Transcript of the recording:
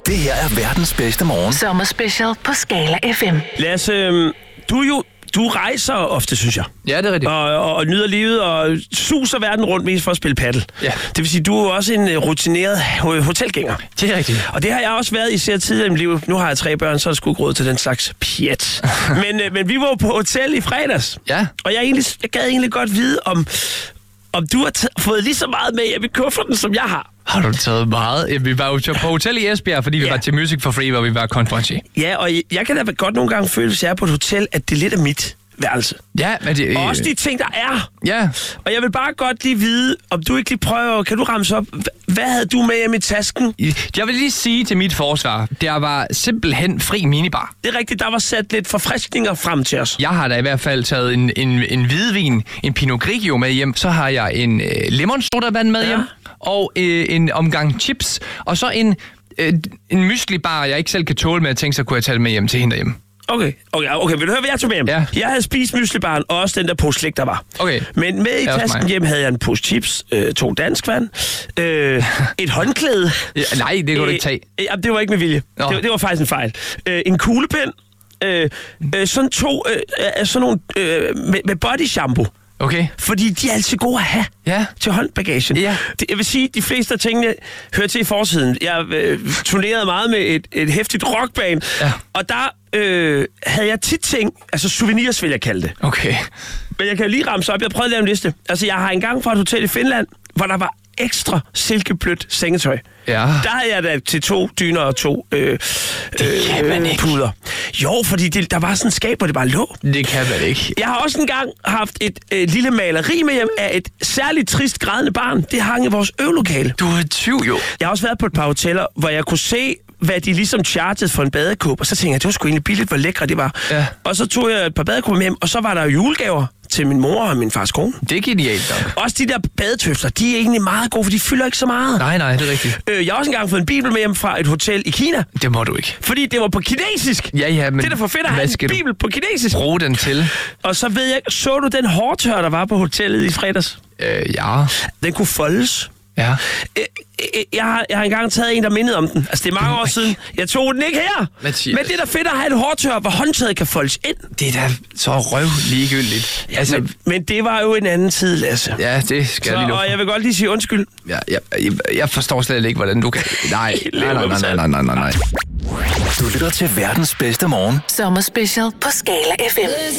Det her er verdens bedste morgen. Sommerspecial på Skala FM. Lasse, du rejser ofte, synes jeg. Ja, det er rigtigt. Og nyder livet og suser verden rundt mest for at spille paddel. Ja. Det vil sige, du er også en rutineret hotelgænger. Det er rigtigt. Og det har jeg også været især tidligere i mit liv. Nu har jeg 3 børn, så er der sgu ikke råd til den slags pjat. men vi var på hotel i fredags. Ja. Og jeg gad egentlig godt vide, om du har fået lige så meget med hjem i kufferten, som jeg har. Har du taget meget? Ja, vi var jo på hotel i Esbjerg, fordi vi var til Music for Free, hvor vi var konferencier. Ja, og jeg kan da godt nogle gange føle, hvis jeg er på et hotel, at det er lidt af mit værelse. Ja, men det... Og også de ting, der er. Ja. Og jeg vil bare godt lige vide, om du ikke lige prøver, kan du ramse op, hvad havde du med hjem i tasken? Jeg vil lige sige til mit forsvar, der var simpelthen fri minibar. Det er rigtigt, der var sat lidt forfriskninger frem til os. Jeg har da i hvert fald taget en hvidvin, en Pinot Grigio med hjem. Så har jeg en lemonsodavand med hjem, og en omgang chips, og så en mysli-bar, jeg ikke selv kan tåle med at tænke, så kunne jeg tage det med hjem til hende derhjemme. Okay. Vil du høre, hvad jeg tog med hjem? Ja. Jeg havde spist müslibaren, og også den der pose slik, der var. Okay. Men med i tasken hjem havde jeg en pose chips, 2 danskvand, et håndklæde. Ja, nej, det kunne du ikke tage. Det var ikke med vilje. Det var faktisk en fejl. En kuglepen, sådan 2, sådan nogle med body shampoo. Okay. Fordi de er altid gode at have til håndbagagen. Ja. Jeg vil sige, at de fleste af tingene hører til i forsiden. Jeg turnerede meget med et hæftigt rockband, og der havde jeg tit ting, altså souvenirs vil jeg kalde det. Okay. Men jeg kan lige ramse op, jeg prøvede at lave en liste. Altså jeg har engang fra et hotel i Finland, hvor der var ekstra silkeblødt sengetøj. Ja. Der havde jeg da til 2 dyner og 2 puder. Jo, fordi der var sådan et skab, hvor det bare lå. Det kan man ikke. Jeg har også engang haft et lille maleri med hjem af et særligt trist grædende barn. Det hang i vores øvelokale. Du er 20 jo. Jeg har også været på et par hoteller, hvor jeg kunne se, hvad de ligesom chargede for en badekåb. Og så tænkte jeg, det var sgu egentlig billigt, hvor lækre det var. Ja. Og så tog jeg et par badekåber med hjem, og så var der julegaver til min mor og min fars kone. Det er genialt nok. Også de der badetøfler, de er egentlig meget gode, for de fylder ikke så meget. Nej, det er rigtigt. Jeg har også engang fået en bibel med hjem fra et hotel i Kina. Det må du ikke. Fordi det var på kinesisk. Ja, men... Det er da for fedt at have en bibel på kinesisk. Bruge den til. Og så ved jeg, så du den hårtør, der var på hotellet i fredags? Ja. Den kunne foldes. Ja. Jeg har engang taget en, der mindede om den. Altså, det er mange år siden. Jeg tog den ikke her. Mathias. Men det er da fedt at have et hårtør, hvor håndtaget kan foldes ind. Det er da så røv ligegyldigt. Ja, altså, men det var jo en anden tid, Lasse. Ja, det skal jeg lige love. Og jeg vil godt lige sige undskyld. Jeg forstår slet ikke, hvordan du kan... Nej. Du lytter til verdens bedste morgen. Sommerspecial på Skala FM.